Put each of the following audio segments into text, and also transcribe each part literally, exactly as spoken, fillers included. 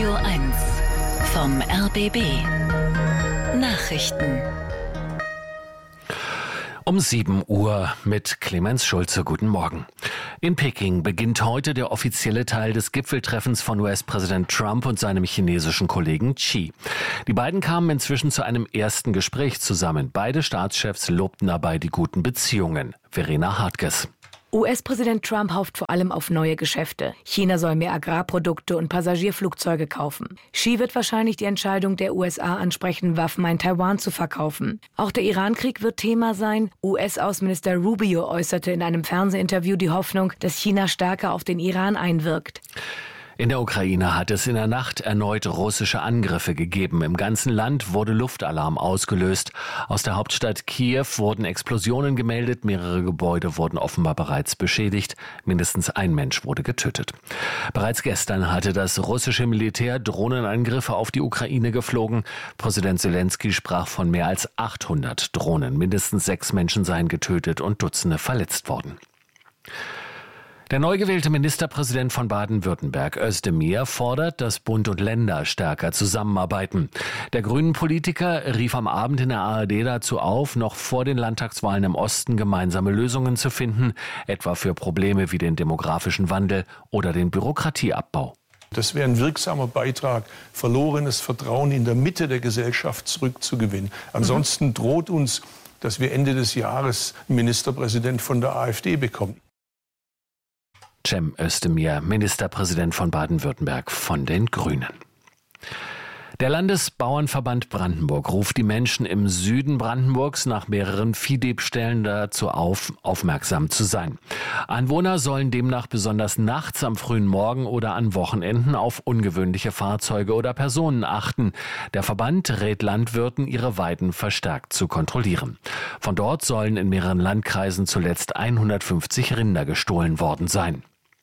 Radio eins vom R B B. Nachrichten. Um sieben Uhr mit Clemens Schulze. Guten Morgen. In Peking beginnt heute der offizielle Teil des Gipfeltreffens von U S-Präsident Trump und seinem chinesischen Kollegen Xi. Die beiden kamen inzwischen zu einem ersten Gespräch zusammen. Beide Staatschefs lobten dabei die guten Beziehungen. Verena Hartges. U S-Präsident Trump hofft vor allem auf neue Geschäfte. China soll mehr Agrarprodukte und Passagierflugzeuge kaufen. Xi wird wahrscheinlich die Entscheidung der U S A ansprechen, Waffen an Taiwan zu verkaufen. Auch der Irankrieg wird Thema sein. U S-Außenminister Rubio äußerte in einem Fernsehinterview die Hoffnung, dass China stärker auf den Iran einwirkt. In der Ukraine hat es in der Nacht erneut russische Angriffe gegeben. Im ganzen Land wurde Luftalarm ausgelöst. Aus der Hauptstadt Kiew wurden Explosionen gemeldet. Mehrere Gebäude wurden offenbar bereits beschädigt. Mindestens ein Mensch wurde getötet. Bereits gestern hatte das russische Militär Drohnenangriffe auf die Ukraine geflogen. Präsident Zelensky sprach von mehr als achthundert Drohnen. Mindestens sechs Menschen seien getötet und Dutzende verletzt worden. Der neu gewählte Ministerpräsident von Baden-Württemberg, Özdemir, fordert, dass Bund und Länder stärker zusammenarbeiten. Der Grünen-Politiker rief am Abend in der A R D dazu auf, noch vor den Landtagswahlen im Osten gemeinsame Lösungen zu finden, etwa für Probleme wie den demografischen Wandel oder den Bürokratieabbau. Das wäre ein wirksamer Beitrag, verlorenes Vertrauen in der Mitte der Gesellschaft zurückzugewinnen. Ansonsten mhm. droht uns, dass wir Ende des Jahres einen Ministerpräsident von der AfD bekommen. Cem Özdemir, Ministerpräsident von Baden-Württemberg von den Grünen. Der Landesbauernverband Brandenburg ruft die Menschen im Süden Brandenburgs nach mehreren Viehdiebstählen dazu auf, aufmerksam zu sein. Anwohner sollen demnach besonders nachts, am frühen Morgen oder an Wochenenden auf ungewöhnliche Fahrzeuge oder Personen achten. Der Verband rät Landwirten, ihre Weiden verstärkt zu kontrollieren. Von dort sollen in mehreren Landkreisen zuletzt hundertfünfzig Rinder gestohlen worden sein.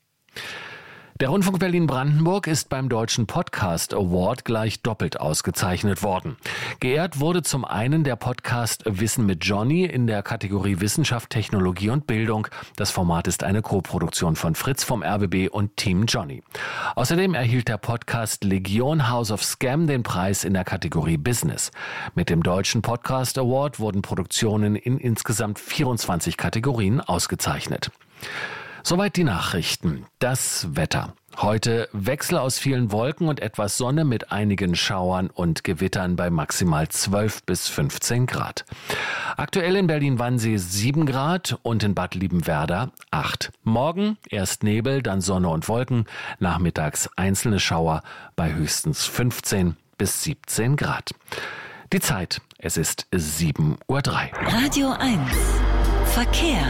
Der Rundfunk Berlin-Brandenburg ist beim Deutschen Podcast Award gleich doppelt ausgezeichnet worden. Geehrt wurde zum einen der Podcast Wissen mit Johnny in der Kategorie Wissenschaft, Technologie und Bildung. Das Format ist eine Koproduktion von Fritz vom R B B und Team Johnny. Außerdem erhielt der Podcast Legion House of Scam den Preis in der Kategorie Business. Mit dem Deutschen Podcast Award wurden Produktionen in insgesamt vierundzwanzig Kategorien ausgezeichnet. Soweit die Nachrichten. Das Wetter. Heute Wechsel aus vielen Wolken und etwas Sonne mit einigen Schauern und Gewittern bei maximal zwölf bis fünfzehn Grad. Aktuell in Berlin-Wannsee sieben Grad und in Bad Liebenwerda acht. Morgen erst Nebel, dann Sonne und Wolken, nachmittags einzelne Schauer bei höchstens fünfzehn bis siebzehn Grad. Die Zeit, es ist sieben Uhr drei. Radio eins Verkehr.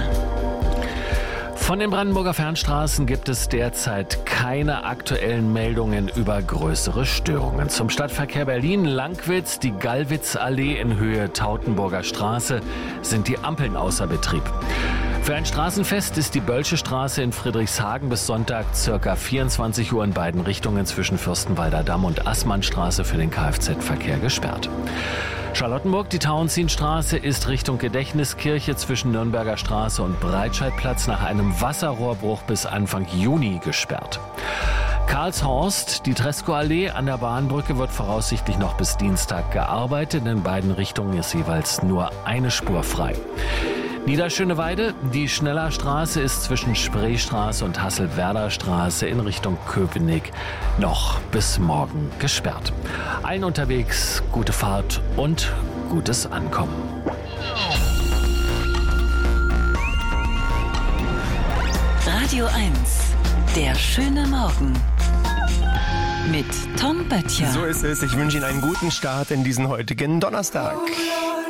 Von den Brandenburger Fernstraßen gibt es derzeit keine aktuellen Meldungen über größere Störungen. Zum Stadtverkehr Berlin-Lankwitz, die Gallwitzallee in Höhe Tautenburger Straße, sind die Ampeln außer Betrieb. Für ein Straßenfest ist die Bölsche Straße in Friedrichshagen bis Sonntag ca. vierundzwanzig Uhr in beiden Richtungen zwischen Fürstenwalder Damm und Assmannstraße für den Kfz-Verkehr gesperrt. Charlottenburg, die Tauentzienstraße ist Richtung Gedächtniskirche zwischen Nürnberger Straße und Breitscheidplatz nach einem Wasserrohrbruch bis Anfang Juni gesperrt. Karlshorst, die Tresco-Allee an der Bahnbrücke wird voraussichtlich noch bis Dienstag gearbeitet. In beiden Richtungen ist jeweils nur eine Spur frei. Niederschöneweide, die Schnellerstraße ist zwischen Spreestraße und Hasselwerder Straße in Richtung Köpenick noch bis morgen gesperrt. Allen unterwegs gute Fahrt und gutes Ankommen. Radio eins, der schöne Morgen. Mit Tom Böttcher. So ist es. Ich wünsche Ihnen einen guten Start in diesen heutigen Donnerstag.